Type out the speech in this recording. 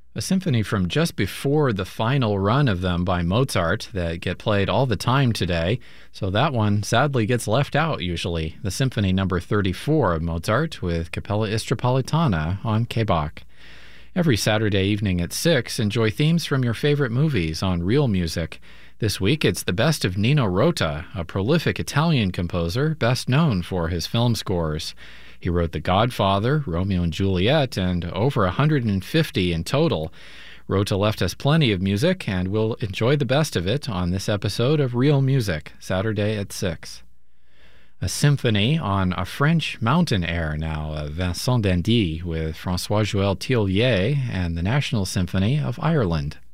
A symphony from just before the final run of them by Mozart that get played all the time today. So that one sadly gets left out usually. The Symphony Number 34 of Mozart with Capella Istropolitana on K-Bach. Every Saturday evening at 6, enjoy themes from your favorite movies on Real Music. This week it's the best of Nino Rota, a prolific Italian composer best known for his film scores. He wrote The Godfather, Romeo and Juliet, and over 150 in total. Rota left us plenty of music, and we'll enjoy the best of it on this episode of Real Music, Saturday at 6. A symphony on a French mountain air now, Vincent d'Indy with François-Joël Tillier and the National Symphony of Ireland.